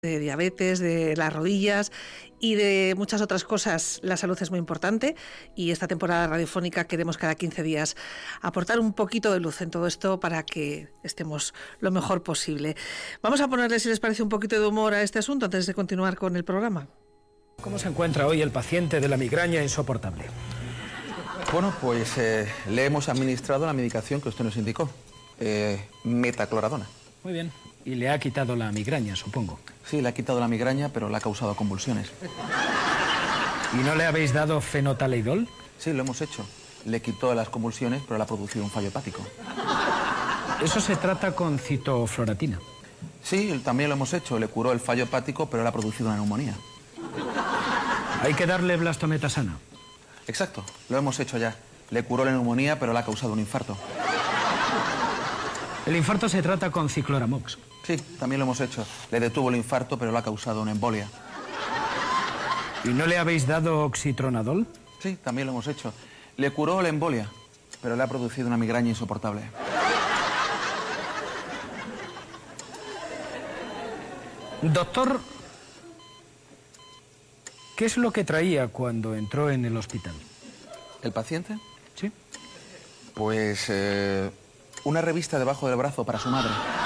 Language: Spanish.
de diabetes, de las rodillas y de muchas otras cosas. La salud es muy importante y esta temporada radiofónica queremos cada 15 días aportar un poquito de luz en todo esto para que estemos lo mejor posible. Vamos a ponerle, si les parece, un poquito de humor a este asunto antes de continuar con el programa. ¿Cómo se encuentra hoy el paciente de la migraña insoportable? Bueno, pues le hemos administrado la medicación que usted nos indicó, metacloradona. Muy bien. Y le ha quitado la migraña, supongo. Sí, le ha quitado la migraña, pero le ha causado convulsiones. ¿Y no le habéis dado fenotaleidol? Sí, lo hemos hecho. Le quitó las convulsiones, pero le ha producido un fallo hepático. Eso se trata con citofloratina. Sí, también lo hemos hecho. Le curó el fallo hepático, pero le ha producido una neumonía. Hay que darle blastometasana. Exacto, lo hemos hecho ya. Le curó la neumonía, pero le ha causado un infarto. El infarto se trata con cicloramox. Sí, también lo hemos hecho. Le detuvo el infarto, pero le ha causado una embolia. ¿Y no le habéis dado oxitronadol? Sí, también lo hemos hecho. Le curó la embolia, pero le ha producido una migraña insoportable. Doctor, ¿qué es lo que traía cuando entró en el hospital? ¿El paciente? Sí. Pues una revista debajo del brazo para su madre.